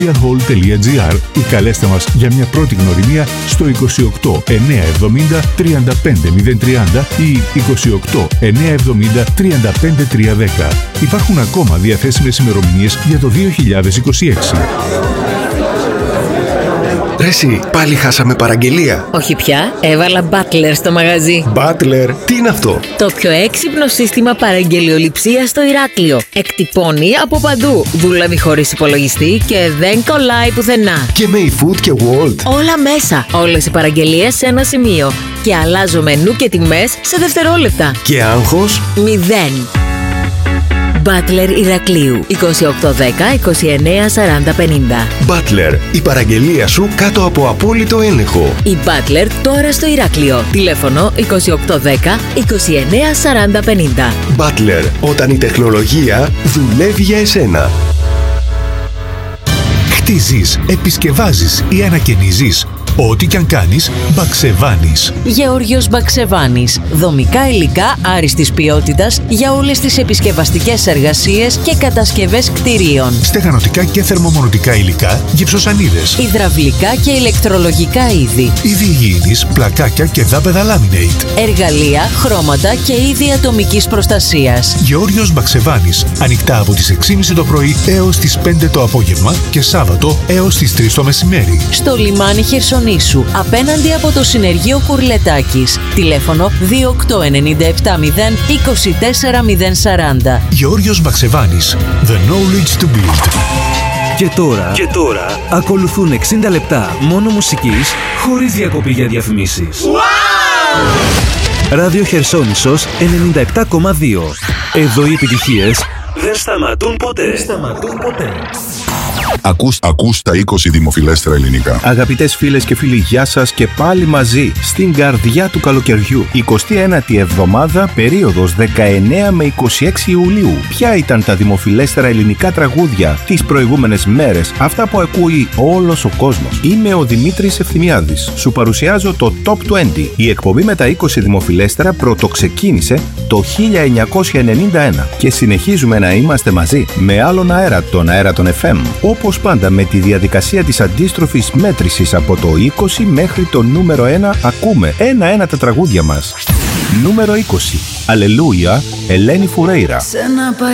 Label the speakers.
Speaker 1: hall.gr ή καλέστε μας για μια πρώτη γνωριμία στο 28 970 35030 ή 28 970 35310. Υπάρχουν ακόμα διαθέσιμες ημερομηνίες για το 2026.
Speaker 2: Ρε εσύ, πάλι χάσαμε παραγγελία.
Speaker 3: Όχι πια, έβαλα Butler στο μαγαζί.
Speaker 2: Butler, τι είναι αυτό?
Speaker 3: Το πιο έξυπνο σύστημα παραγγελιοληψίας στο Ηράκλειο. Εκτυπώνει από παντού, δουλεύει χωρίς υπολογιστή και δεν κολλάει πουθενά. Όλα μέσα, όλες οι παραγγελίες σε ένα σημείο. Και αλλάζω μενού και τιμές σε δευτερόλεπτα.
Speaker 2: Και άγχος?
Speaker 3: 0. Butler Ηρακλείου 2810 29 40 50.
Speaker 2: Butler, η παραγγελία σου κάτω από απόλυτο έλεγχο.
Speaker 3: Η Butler τώρα στο Ηράκλειο. Τηλέφωνο 2810 29 40 50.
Speaker 2: Butler, όταν η τεχνολογία δουλεύει για εσένα.
Speaker 1: Χτίζεις, επισκευάζεις ή ανακαινίζεις. Ό,τι κι αν κάνεις, Μπαξεβάνης.
Speaker 4: Γεώργιος Μπαξεβάνης. Δομικά υλικά άριστης ποιότητας για όλες τις επισκευαστικές εργασίες και κατασκευές κτηρίων.
Speaker 1: Στεγανοτικά και θερμομονωτικά υλικά, γυψοσανίδες.
Speaker 4: Υδραυλικά και ηλεκτρολογικά είδη.
Speaker 1: Είδη υγιεινής, πλακάκια και δάπεδα laminate.
Speaker 4: Εργαλεία, χρώματα και είδη ατομικής προστασίας.
Speaker 1: Γεώργιος Μπαξεβάνης. Ανοιχτά από τις 6.30 το πρωί έως τις 5 το απόγευμα και Σάββατο έως τις 3 το μεσημέρι.
Speaker 4: Στο λιμάνι Χερσονήσου, απέναντι από το συνεργείο Κουρλετάκης. Τηλέφωνο 28970 24040.
Speaker 1: Γεώργιος Μπαξεβάνης. The knowledge to build.
Speaker 5: Και τώρα ακολουθούν 60 λεπτά μόνο μουσικής, χωρίς διακοπή για διαφημίσεις. Ράδιο Χερσόνησος 97,2. Εδώ οι επιτυχίες δεν σταματούν ποτέ.
Speaker 6: Ακούς τα 20 δημοφιλέστερα ελληνικά.
Speaker 7: Αγαπητές φίλες και φίλοι, γεια σας και πάλι μαζί στην καρδιά του καλοκαιριού. 29η εβδομάδα, περίοδος 19 με 26 Ιουλίου. Ποια ήταν τα δημοφιλέστερα ελληνικά τραγούδια τις προηγούμενες μέρες, αυτά που ακούει όλος ο κόσμος? Είμαι ο Δημήτρης Ευθυμιάδης. Σου παρουσιάζω το Top 20. Η εκπομπή με τα 20 δημοφιλέστερα πρωτοξεκίνησε το 1991 και συνεχίζουμε να είμαστε μαζί με άλλον αέρα, τον αέρα των FM. Όπως πάντα με τη διαδικασία της αντίστροφης μέτρησης από το 20 μέχρι το νούμερο 1 ακούμε ένα-ένα τα τραγούδια μας. Νούμερο 20. Αλληλούια, Ελένη Φουρέιρα.